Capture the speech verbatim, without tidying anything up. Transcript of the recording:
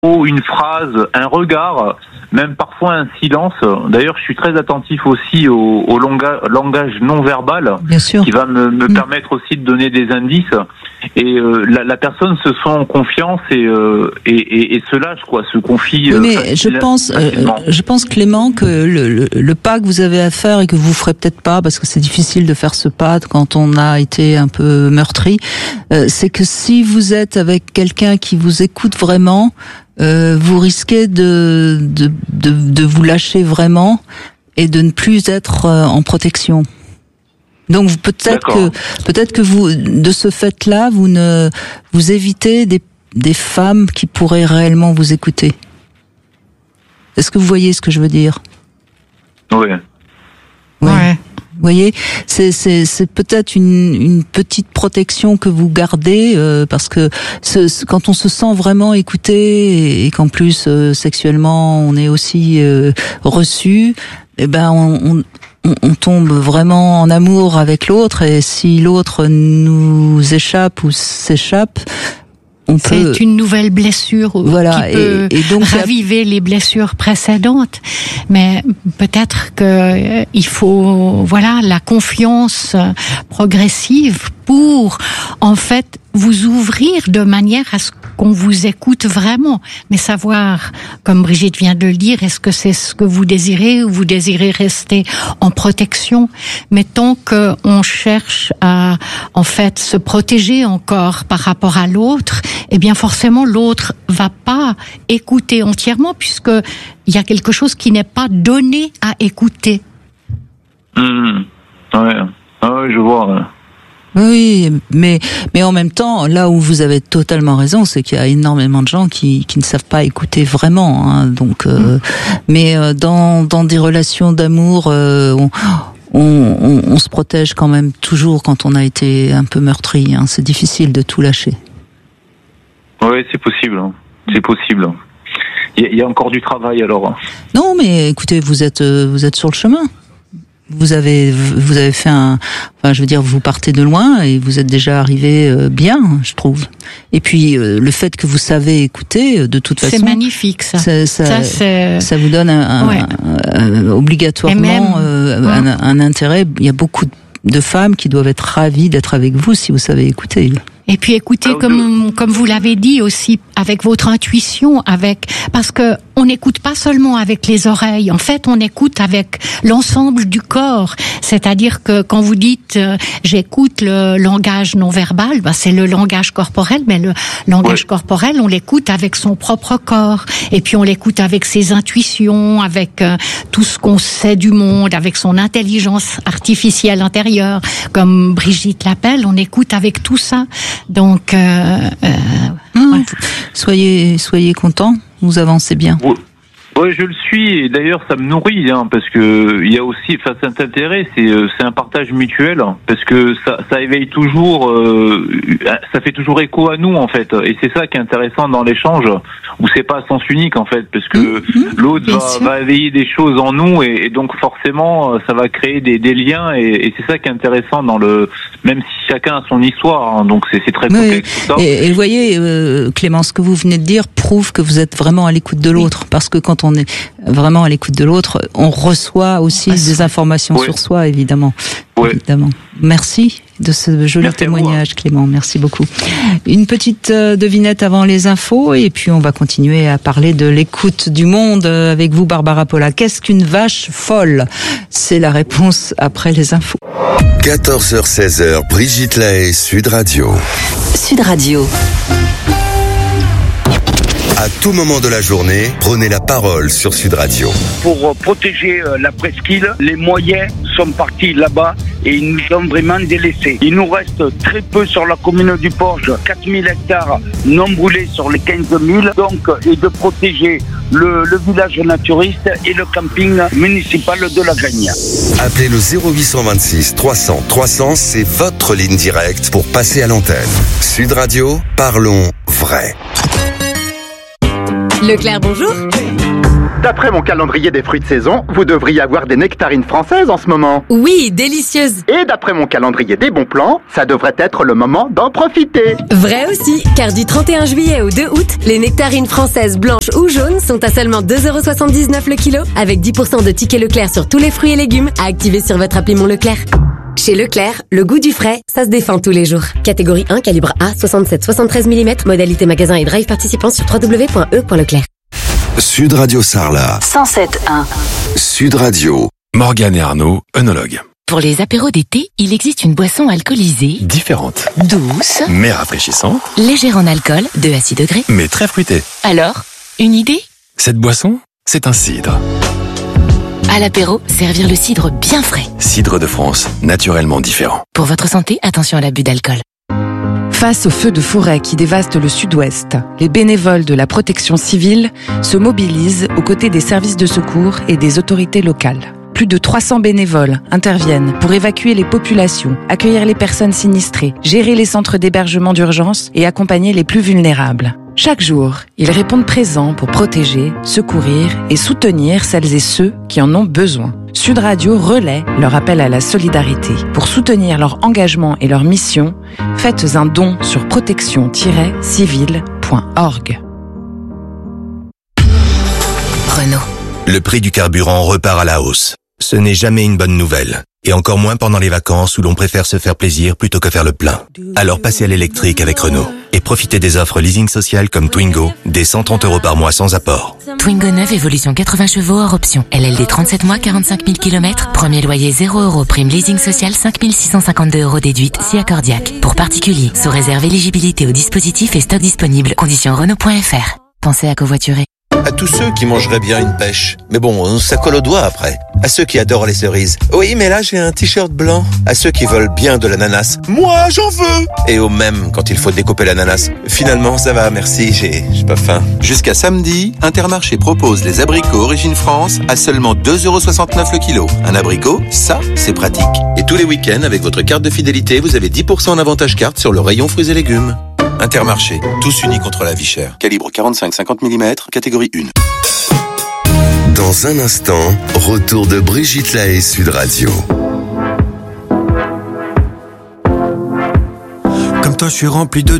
une phrase, un regard, même parfois un silence. D'ailleurs, je suis très attentif aussi au, au longa, langage non verbal, bien sûr, qui va me, me mmh. permettre aussi de donner des indices. Et euh, la, la personne se sent en confiance et, euh, et, et, et se lâche, quoi, se confie. Oui, mais euh, je pense, euh, je pense Clément que le, le, le pas que vous avez à faire et que vous ferez peut-être pas, parce que c'est difficile de faire ce pas quand on a été un peu meurtri, euh, c'est que si vous êtes avec quelqu'un qui vous écoute vraiment, euh, vous risquez de, de de de vous lâcher vraiment et de ne plus être en protection. Donc peut-être D'accord. que peut-être que vous, de ce fait-là, vous ne vous évitez des des femmes qui pourraient réellement vous écouter. Est-ce que vous voyez ce que je veux dire? Oui. Oui. Ouais. Vous voyez, c'est c'est c'est peut-être une une petite protection que vous gardez euh, parce que ce, ce, quand on se sent vraiment écouté et, et qu'en plus euh, sexuellement on est aussi euh, reçu, eh ben on, on On, on tombe vraiment en amour avec l'autre, et si l'autre nous échappe ou s'échappe, on peut... C'est une nouvelle blessure voilà, qui peut et, et donc raviver les blessures précédentes. Mais peut-être que euh, il faut, voilà, la confiance progressive pour, en fait, vous ouvrir de manière à ce qu'on vous écoute vraiment. Mais savoir, comme Brigitte vient de le dire, est-ce que c'est ce que vous désirez ou vous désirez rester en protection? Mais tant qu'on cherche à, en fait, se protéger encore par rapport à l'autre, eh bien, forcément, l'autre va pas écouter entièrement, puisque il y a quelque chose qui n'est pas donné à écouter. Mmh. Ouais. Ah ouais, je vois. Ouais. Oui, mais mais en même temps, là où vous avez totalement raison, c'est qu'il y a énormément de gens qui qui ne savent pas écouter vraiment. Hein, donc, euh, mmh. mais euh, dans dans des relations d'amour, euh, on, on, on on se protège quand même toujours quand on a été un peu meurtri. Hein, c'est difficile de tout lâcher. Oui, c'est possible. Hein. C'est possible. Il y, y a encore du travail alors. Non, mais écoutez, vous êtes vous êtes sur le chemin. Vous avez vous avez fait un, enfin je veux dire, vous partez de loin et vous êtes déjà arrivé bien, je trouve. Et puis le fait que vous savez écouter, de toute façon, c'est magnifique ça. Ça, ça, ça, c'est... ça vous donne un, ouais. un, un, obligatoirement même, euh, ouais. un, un intérêt. Il y a beaucoup de femmes qui doivent être ravies d'être avec vous si vous savez écouter. Et puis écoutez, comme comme vous l'avez dit aussi, avec votre intuition, avec parce que on n'écoute pas seulement avec les oreilles. En fait, on écoute avec l'ensemble du corps. C'est-à-dire que quand vous dites euh, j'écoute le langage non verbal, bah c'est le langage corporel, mais le langage ouais. corporel, on l'écoute avec son propre corps. Et puis on l'écoute avec ses intuitions, avec euh, tout ce qu'on sait du monde, avec son intelligence artificielle intérieure, comme Brigitte l'appelle. On écoute avec tout ça. Donc, euh, euh, mmh, ouais. soyez soyez contents, vous avancez bien. Oui, ouais, je le suis. Et d'ailleurs, ça me nourrit, hein, parce que il y a aussi, enfin, cet intérêt, c'est c'est un partage mutuel, parce que ça ça éveille toujours, euh, ça fait toujours écho à nous en fait. Et c'est ça qui est intéressant dans l'échange, où c'est pas à sens unique en fait, parce que mmh, l'autre va, va éveiller des choses en nous, et, et donc forcément, ça va créer des des liens, et, et c'est ça qui est intéressant dans le, même si chacun a son histoire, hein, donc c'est c'est très complexe oui. tout ça. Et, et vous voyez, euh, Clément, ce que vous venez de dire prouve que vous êtes vraiment à l'écoute de l'autre, oui. parce que quand on est vraiment à l'écoute de l'autre, on reçoit aussi ah, des informations oui. sur soi, évidemment. Oui. évidemment. Merci de ce joli Merci témoignage, Clément. Merci beaucoup. Une petite euh, devinette avant les infos, et puis on va continuer à parler de l'écoute du monde avec vous, Barbara Polla. Qu'est-ce qu'une vache folle? C'est la réponse après les infos. quatorze heures seize heures, Brigitte Lahaie, Sud Radio. Sud Radio. À tout moment de la journée, prenez la parole sur Sud Radio. Pour protéger la presqu'île, les moyens sont partis là-bas et ils nous ont vraiment délaissés. Il nous reste très peu sur la commune du Porge, quatre mille hectares non brûlés sur les quinze mille, donc, et de protéger le, le village naturiste et le camping municipal de la Gagne. Appelez le zéro huit cent vingt-six trois cents trois cents, c'est votre ligne directe pour passer à l'antenne. Sud Radio, parlons vrai. Leclerc, bonjour. D'après mon calendrier des fruits de saison, vous devriez avoir des nectarines françaises en ce moment. Oui, délicieuses. Et d'après mon calendrier des bons plans, ça devrait être le moment d'en profiter. Vrai aussi, car du trente et un juillet au deux août, les nectarines françaises blanches ou jaunes sont à seulement deux euros soixante-dix-neuf le kilo, avec dix pour cent de tickets Leclerc sur tous les fruits et légumes à activer sur votre appli Mon Leclerc. Chez Leclerc, le goût du frais, ça se défend tous les jours. Catégorie un, calibre A, soixante-sept soixante-treize millimètres, modalité magasin et drive participant sur w w w point e point leclerc. Sud Radio Sarlat. cent sept un. Sud Radio. Morgane et Arnaud, œnologues. Pour les apéros d'été, il existe une boisson alcoolisée. Différente. Douce. Mais rafraîchissante. Légère en alcool, deux à six degrés. Mais très fruitée. Alors, une idée? Cette boisson, c'est un cidre. À l'apéro, servir le cidre bien frais. Cidre de France, naturellement différent. Pour votre santé, attention à l'abus d'alcool. Face aux feux de forêt qui dévastent le sud-ouest, les bénévoles de la protection civile se mobilisent aux côtés des services de secours et des autorités locales. Plus de trois cents bénévoles interviennent pour évacuer les populations, accueillir les personnes sinistrées, gérer les centres d'hébergement d'urgence et accompagner les plus vulnérables. Chaque jour, ils répondent présents pour protéger, secourir et soutenir celles et ceux qui en ont besoin. Sud Radio relaie leur appel à la solidarité. Pour soutenir leur engagement et leur mission, faites un don sur protection tiret civile point org. Renault. Le prix du carburant repart à la hausse. Ce n'est jamais une bonne nouvelle. Et encore moins pendant les vacances où l'on préfère se faire plaisir plutôt que faire le plein. Alors passez à l'électrique avec Renault. Et profitez des offres leasing social comme Twingo, dès cent trente euros par mois sans apport. Twingo neuf, évolution quatre-vingts chevaux hors option. L L D trente-sept mois, quarante-cinq mille kilomètres. Premier loyer zéro euros. Prime leasing social cinq mille six cent cinquante-deux euros déduite si accordiaque. Pour particuliers, sous réserve éligibilité au dispositif et stock disponible. Conditions Renault point F R. Pensez à covoiturer. À tous ceux qui mangeraient bien une pêche. Mais bon, ça colle aux doigts après. À ceux qui adorent les cerises. Oui, mais là j'ai un t-shirt blanc. À ceux qui veulent bien de l'ananas. Moi, j'en veux. Et au même quand il faut découper l'ananas. Finalement, ça va, merci, j'ai, j'ai pas faim. Jusqu'à samedi, Intermarché propose les abricots Origine France à seulement deux euros soixante-neuf le kilo. Un abricot, ça, c'est pratique. Et tous les week-ends, avec votre carte de fidélité, vous avez dix pour cent d'avantage carte sur le rayon fruits et légumes. Intermarché, tous unis contre la vie chère. Calibre quarante-cinq cinquante millimètres, catégorie un. Dans un instant, retour de Brigitte Lahaie Sud Radio. Comme toi, je suis rempli de